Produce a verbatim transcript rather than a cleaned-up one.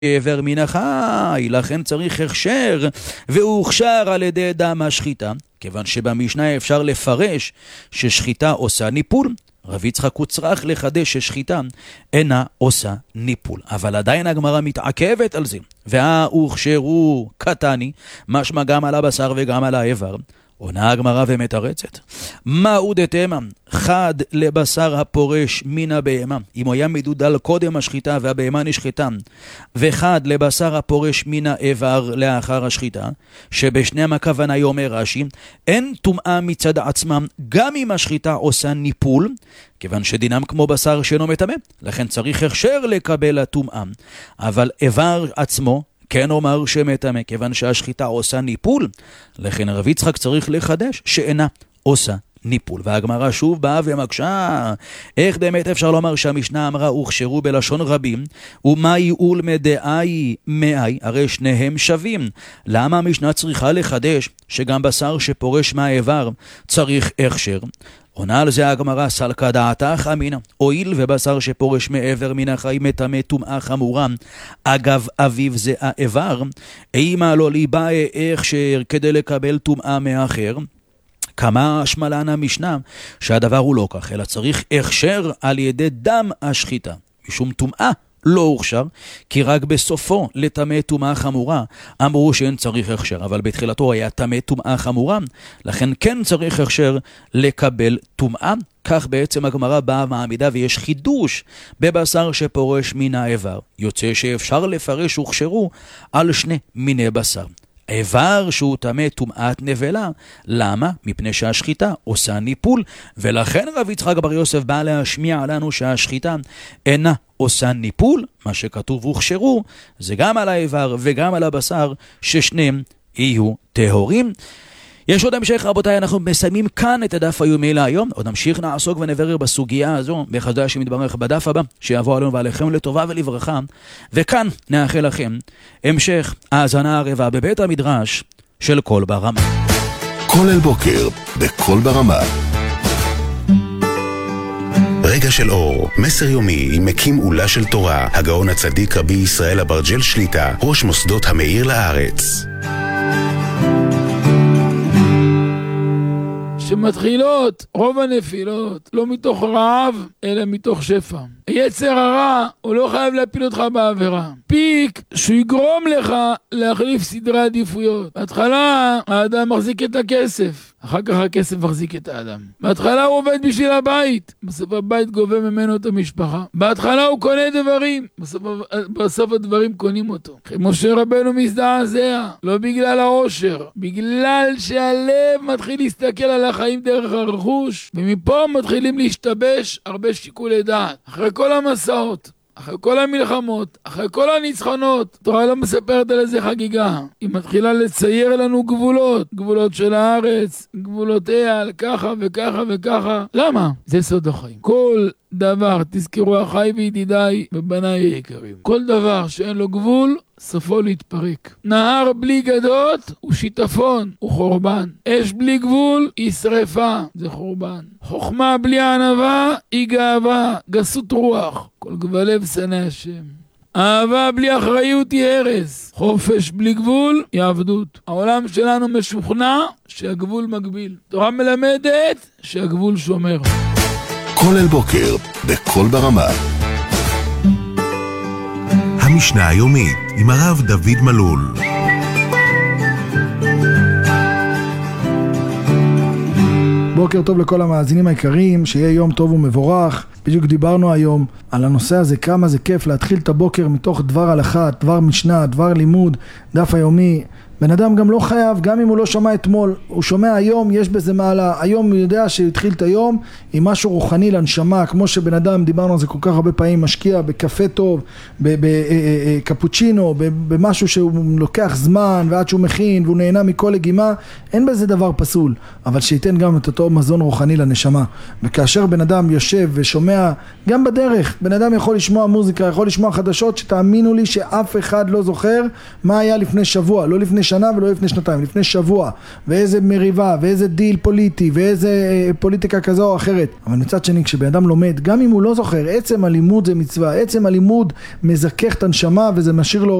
עבר מן החי, לכן צריך הכשר, והוא הוכשר על ידי דם השחיטה, כיוון שבמשנה אפשר לפרש ששחיטה עושה ניפול. רב יצחק הוא צריך לחדש ששחיטה אינה עושה ניפול, אבל עדיין הגמרא מתעכבת על זה. והוכשרו קטני, משמע גם על הבשר וגם על האיבר. עונה הגמרא ומתרצת, מהו דתמה? חד לבשר הפורש מן הבהמה, אם הוא היה מדודל קודם השחיטה והבהמה נשחטה, וחד לבשר הפורש מן האיבר לאחר השחיטה, שבשניהם הכוונה היא אומר רש"י, אין טומאה מצד עצמם גם אם השחיטה עושה ניפול, כיוון שדינם כמו בשר שאינו מטמא, לכן צריך הכשר לקבל הטומאה, אבל איבר עצמו כן אומר שמטמא, כיוון שהשחיטה עושה ניפול, לכן רב יצחק צריך לחדש שאינה עושה ניפול. והגמרא שוב באה ומקשה, איך באמת אפשר לומר שהמשנה אמרה הוכשרו בלשון רבים, ומה ייעול מדעי מאי, הרי שניהם שווים. למה המשנה צריכה לחדש שגם בשר שפורש מהאיבר צריך הכשר? עונה על זה הגמרא, סלקא דעתך אמינא, הואיל ובשר שפורש מעבר מן החי מטמא טומאה חמורה, אגב אביו זה האיבר, אימה לא ליבה הכשר כדי לקבל טומאה מאחר. כמה שמלן המשנה שהדבר הוא לא כך, אלא צריך הכשר על ידי דם השחיטה, משום טומאה לא הוכשר, כי רק בסופו לטמא טומאה חמורה אמרו שאין צריך הכשר, אבל בתחילתו היה טמא טומאה חמורה, לכן כן צריך הכשר לקבל טומאה. כך בעצם הגמרא באה מעמידה, ויש חידוש בבשר שפורש מן האיבר. יוצא שאפשר לפרש הוכשרו על שני מיני בשר. איבר שהוא טמא טומאת נבלה. למה? מפני שהשחיטה עושה ניפול, ולכן רב יצחק בר יוסף בא להשמיע לנו שהשחיטה אינה עושה ניפול. מה שכתוב הוכשרו זה גם על האיבר וגם על הבשר, ששניהם יהיו טהורים. יש עוד המשך, רבותיי, אנחנו מסיימים כאן את הדף היומי להיום. עוד נמשיך נעסוק ונברר בסוגיה הזו בחסדו השם יתברך בדף הבא שיבוא עלינו ועליכם לטובה ולברכה. וכאן נאחל לכם המשך האזנה ערבה בבית המדרש של קול ברמה. כולל בוקר בקול ברמה. רגע של אור, מסר יומי עם מקים עולה של תורה, הגאון הצדיק רבי ישראל אברג'ל שליטה, ראש מוסדות המאיר לארץ. שמתחילות רוב הנפילות לא מתוך רעב אלא מתוך שפע. היצר הרע הוא לא חייב להפיל אותך בעבירה, פיק שהוא יגרום לך להחליף סדרי עדיפויות. בהתחלה האדם מחזיק את הכסף, אחר כך הכסף מחזיק את האדם. בהתחלה הוא עובד בשביל הבית, בסוף הבית גובה ממנו את המשפחה. בהתחלה הוא קונה דברים, בסוף, בסוף הדברים קונים אותו. משה רבנו מזדעזע, לא בגלל העושר, בגלל שהלב מתחיל להסתכל על החיים דרך הרכוש, ומפה מתחילים להשתבש הרבה שיקולי דעת. אחרי כל המסעות, אחרי כל המלחמות, אחרי כל הניצחונות, התורה לא מספרת על איזה חגיגה. היא מתחילה לצייר לנו גבולות, גבולות של הארץ, גבולותיה, על ככה וככה וככה. למה? זה סוד החיים. כל דבר, תזכרו אחי וידידיי ובניי היקרים, כל דבר שאין לו גבול, סופו להתפרק. נהר בלי גדות הוא שיטפון, הוא חורבן. אש בלי גבול היא שריפה, זה חורבן. חוכמה בלי ענווה היא גאווה, גסות רוח. כל גבלב שנא השם. אהבה בלי אחריות היא הרס. חופש בלי גבול היא עבדות. העולם שלנו משוכנע שהגבול מגביל. תורה מלמדת שהגבול שומר. כולל בוקר בקול ברמה. המשנה היומית עם הרב דוד מלול. בוקר טוב לכל המאזינים היקרים, שיהיה יום טוב ומבורך. בדיוק דיברנו היום על הנושא הזה, כמה זה כיף להתחיל את הבוקר מתוך דבר הלכה, דבר משנה, דבר לימוד, דף היומי. בן אדם גם לא חייב, גם אם הוא לא שמע אתמול, הוא שומע היום, יש בזה מעלה. היום הוא יודע שהתחיל את היום עם משהו רוחני לנשמה, כמו שבן אדם, דיברנו על זה כל כך הרבה פעמים, משקיע בקפה טוב, בקפוצ'ינו, במשהו שהוא לוקח זמן ועד שהוא מכין והוא נהנה מכל לגימה, אין בזה דבר פסול, אבל שייתן גם את אותו מזון רוחני לנשמה. וכאשר בן אדם יושב ושומע, גם בדרך, בן אדם יכול לשמוע מוזיקה, יכול לשמוע חדשות, שתאמינו לי שאף אחד לא זוכר מה היה לפני שבוע, לא לפני שנה ולא לפני שנתיים, לפני שבוע, ואיזה מריבה, ואיזה דיל פוליטי, ואיזה אה, פוליטיקה כזו או אחרת. אבל מצד שני, כשבן אדם לומד, גם אם הוא לא זוכר, עצם הלימוד זה מצווה, עצם הלימוד מזכך את הנשמה וזה משאיר לו